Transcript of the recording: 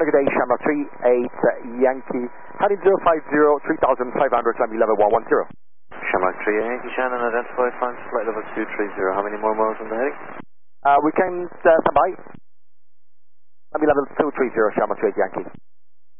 good day, Shamrock 38 Yankee, heading 050, 3,500, climb level 110. Shamrock 38 Yankee, Shannon, identify, find flight level 230. How many more miles on the heading? We can stand by. Climb level 230, Shamrock 38 Yankee.